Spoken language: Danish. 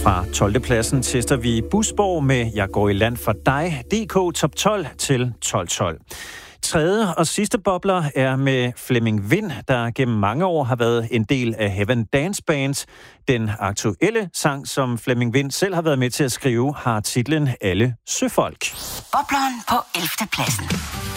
Fra 12. pladsen tester vi Busborg med Jeg går i land for dig, DK Top 12 til 12-12. Tredje og sidste bobler er med Flemming Vind, der gennem mange år har været en del af Heaven Dance Band. Den aktuelle sang, som Flemming Vind selv har været med til at skrive, har titlen Alle Søfolk. Bobleren på 11. pladsen.